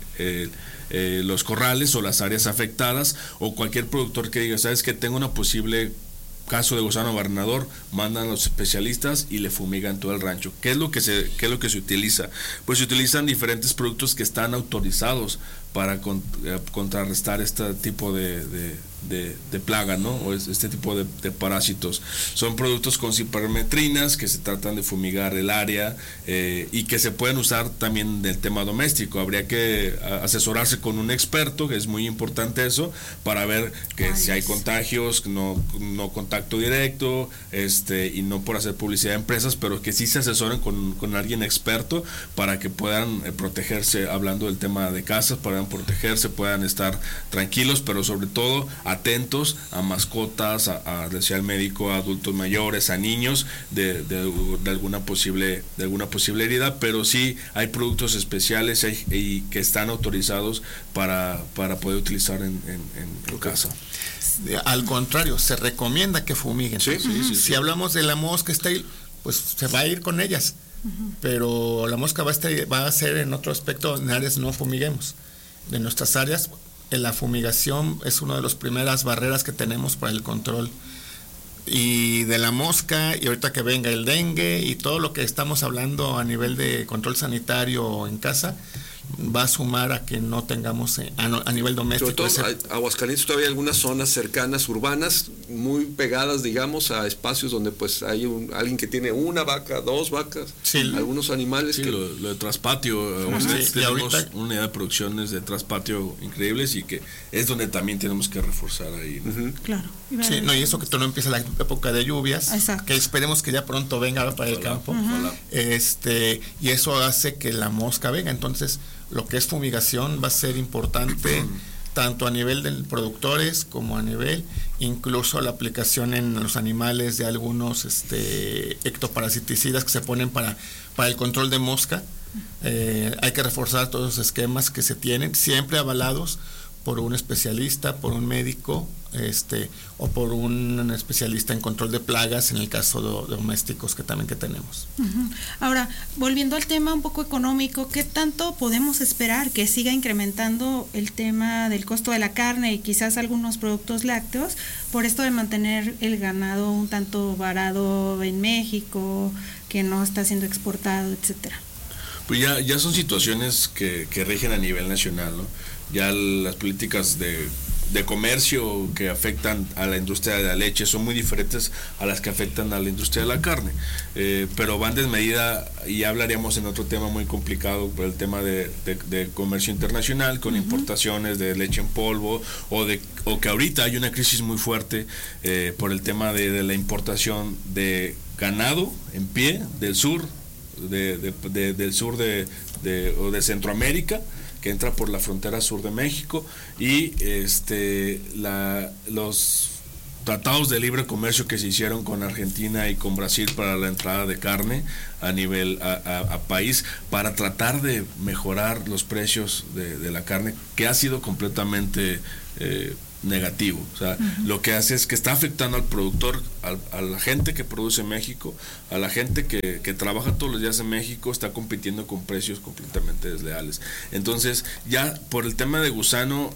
los corrales o las áreas afectadas, o cualquier productor que diga, sabes que tengo una posible caso de gusano barrenador, mandan a los especialistas y le fumigan todo el rancho. ¿Qué es lo que se utiliza? Pues se utilizan diferentes productos que están autorizados para contrarrestar este tipo de plaga, ¿no? O este tipo de parásitos. Son productos con cipermetrinas que se tratan de fumigar el área y que se pueden usar también del tema doméstico. Habría que asesorarse con un experto, que es muy importante eso, para ver que si hay contagios, no contacto directo, y no por hacer publicidad a empresas, pero que sí se asesoren con alguien experto para que puedan protegerse, hablando del tema de casas, puedan protegerse, puedan estar tranquilos, pero sobre todo atentos a mascotas, decía el médico, a adultos mayores, a niños de alguna posible herida, pero sí hay productos especiales y que están autorizados para poder utilizar en casa. Al contrario, se recomienda que fumiguen. Si hablamos de la mosca estéril, pues se va a ir con ellas, pero la mosca va a ser en otro aspecto, en áreas no fumiguemos. De nuestras áreas, la fumigación es una de las primeras barreras que tenemos para el control. Y de la mosca, y ahorita que venga el dengue y todo lo que estamos hablando a nivel de control sanitario en casa, va a sumar a que no tengamos a nivel doméstico. Sobre todo, Aguascalientes todavía hay algunas zonas cercanas, urbanas, muy pegadas, digamos, a espacios donde pues hay alguien que tiene una vaca, dos vacas, algunos animales. Sí, lo de traspatio, tenemos una unidad de producciones de traspatio increíbles, y que es donde también tenemos que reforzar ahí, ¿no? Claro. Sí, y eso que no empieza la época de lluvias, que esperemos que ya pronto venga para el campo, y eso hace que la mosca venga. Entonces, lo que es fumigación va a ser importante tanto a nivel de productores como a nivel, incluso la aplicación en los animales de algunos ectoparasiticidas que se ponen para el control de mosca. Hay que reforzar todos los esquemas que se tienen, siempre avalados por un especialista, por un médico, o por un especialista en control de plagas, en el caso de domésticos que tenemos. Ahora, volviendo al tema un poco económico, ¿qué tanto podemos esperar que siga incrementando el tema del costo de la carne y quizás algunos productos lácteos por esto de mantener el ganado un tanto varado en México, que no está siendo exportado, etcétera? Pues ya son situaciones que rigen a nivel nacional, ¿no? Ya las políticas de comercio que afectan a la industria de la leche son muy diferentes a las que afectan a la industria de la carne, pero van desmedida, y ya hablaríamos en otro tema muy complicado, por el tema de comercio internacional, con importaciones de leche en polvo, o que ahorita hay una crisis muy fuerte por el tema de la importación de ganado en pie del sur, del sur o de Centroamérica, que entra por la frontera sur de México, y los tratados de libre comercio que se hicieron con Argentina y con Brasil para la entrada de carne a nivel a país, para tratar de mejorar los precios de la carne, que ha sido completamente negativo. O sea, lo que hace es que está afectando al productor, a la gente que produce en México, a la gente que trabaja todos los días en México, está compitiendo con precios completamente desleales. Entonces, ya por el tema de gusano,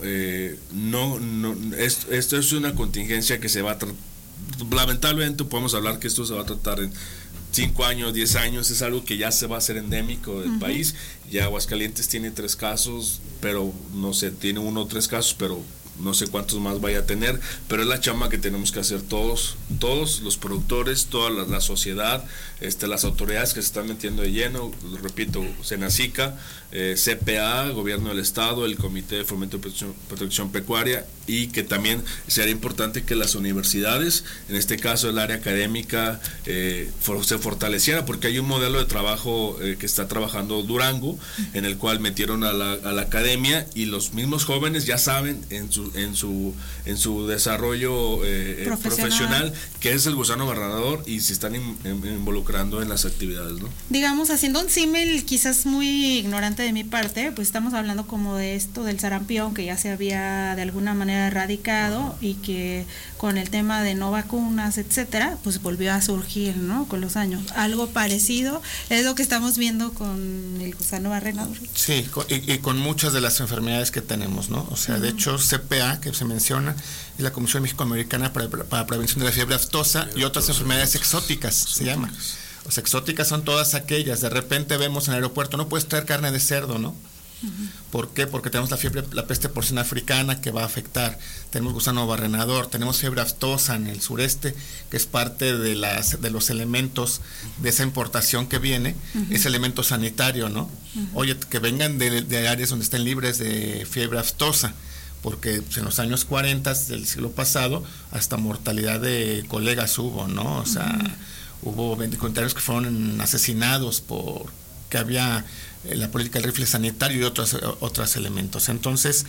esto es una contingencia que se va a tratar. Lamentablemente podemos hablar que esto se va a tratar en 5 años, 10 años, es algo que ya se va a hacer endémico del país. Ya Aguascalientes tiene 3 casos, pero no sé, tiene 1 o 3 casos, pero no sé cuántos más vaya a tener, pero es la chamba que tenemos que hacer todos los productores, toda la sociedad, las autoridades que se están metiendo de lleno, repito, Senacica, CPA, Gobierno del Estado, el Comité de Fomento de Protección Pecuaria, y que también sería importante que las universidades, en este caso el área académica, se fortaleciera, porque hay un modelo de trabajo que está trabajando Durango, en el cual metieron a la academia, y los mismos jóvenes ya saben en su desarrollo profesional que es el gusano barrenador, y se están involucrando en las actividades, ¿no? Digamos, haciendo un símil quizás muy ignorante de mi parte, pues estamos hablando como de esto del sarampión, que ya se había de alguna manera erradicado y que con el tema de no vacunas, etcétera, pues volvió a surgir, ¿no? Con los años. Algo parecido es lo que estamos viendo con el gusano barrenador. Sí, y con muchas de las enfermedades que tenemos, ¿no? O sea, de hecho, CPA, que se menciona, es la Comisión México-Americana para Prevención de la Fiebre aftosa y otras enfermedades exóticas, se llama. O sea, exóticas son todas aquellas. De repente vemos en el aeropuerto, no puedes traer carne de cerdo, ¿no? ¿Por qué? Porque tenemos la peste porcina africana que va a afectar, tenemos gusano barrenador, tenemos fiebre aftosa en el sureste, que es parte de los elementos de esa importación que viene, es elemento sanitario, ¿no? Oye, que vengan de áreas donde estén libres de fiebre aftosa, porque en los años 40 del siglo pasado hasta mortalidad de colegas hubo, ¿no? O sea, hubo voluntarios que fueron asesinados porque había la política del rifle sanitario y otros elementos. Entonces,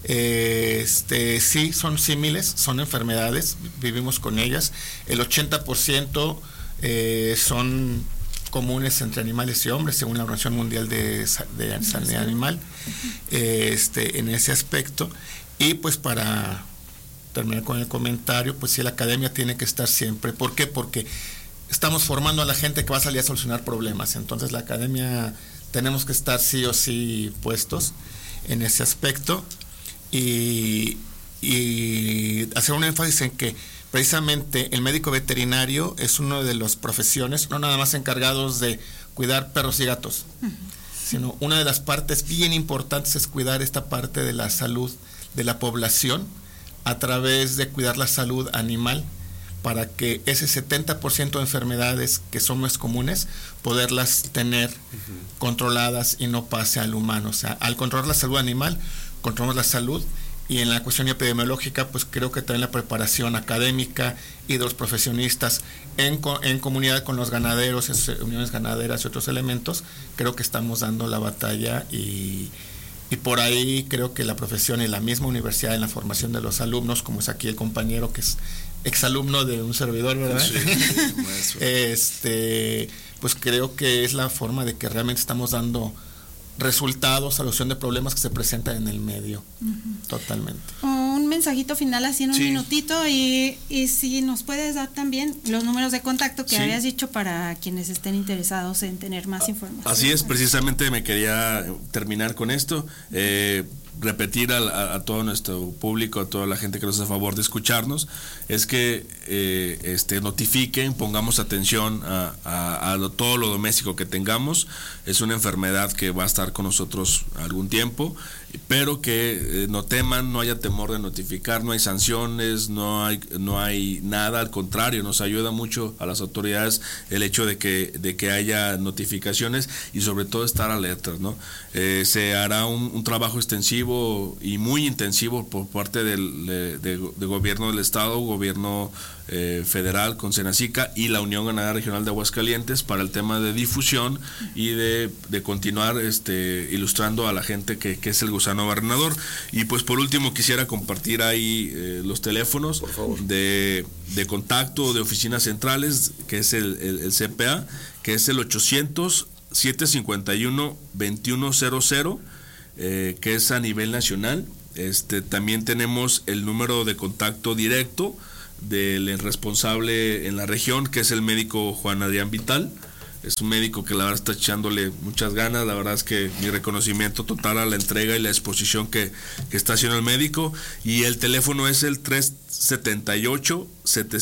sí, son símiles, son enfermedades, vivimos con ellas. El 80% son comunes entre animales y hombres, según la Organización Mundial de Sanidad Animal, en ese aspecto. Y pues para terminar con el comentario, pues sí, la academia tiene que estar siempre. ¿Por qué? Porque estamos formando a la gente que va a salir a solucionar problemas. Entonces la academia tenemos que estar sí o sí puestos en ese aspecto y hacer un énfasis en que precisamente el médico veterinario es uno de las profesiones, no nada más encargados de cuidar perros y gatos, sino una de las partes bien importantes es cuidar esta parte de la salud de la población a través de cuidar la salud animal, para que ese 70% de enfermedades que son más comunes, poderlas tener controladas y no pase al humano. O sea, al controlar la salud animal, controlamos la salud, y en la cuestión epidemiológica, pues creo que también la preparación académica y de los profesionistas en comunidad con los ganaderos, uniones ganaderas y otros elementos, creo que estamos dando la batalla y por ahí creo que la profesión y la misma universidad en la formación de los alumnos, como es aquí el compañero que es exalumno de un servidor, ¿verdad? Sí, pues creo que es la forma de que realmente estamos dando resultados, solución de problemas que se presentan en el medio, totalmente. Un mensajito final así en un minutito y si nos puedes dar también los números de contacto que habías dicho para quienes estén interesados en tener más información. Así es, precisamente me quería terminar con esto. Repetir a todo nuestro público, a toda la gente que nos hace favor de escucharnos, es que notifiquen, pongamos atención a todo lo doméstico que tengamos. Es una enfermedad que va a estar con nosotros algún tiempo, pero que no teman, no haya temor de notificar, no hay sanciones, no hay nada, al contrario, nos ayuda mucho a las autoridades el hecho de que haya notificaciones y sobre todo estar alertas, ¿no? Se hará un trabajo extensivo y muy intensivo por parte de gobierno del estado, gobierno federal con Senacica y la Unión Ganadera Regional de Aguascalientes para el tema de difusión y de continuar ilustrando a la gente que es el gusano barrenador. Y pues por último quisiera compartir ahí los teléfonos de contacto de oficinas centrales, que es el CPA, que es el 800-751-2100, que es a nivel nacional. También tenemos el número de contacto directo del responsable en la región, que es el médico Juan Adrián Vital. Es un médico que la verdad está echándole muchas ganas. La verdad es que mi reconocimiento total a la entrega y la exposición que está haciendo el médico. Y el teléfono es el 378-700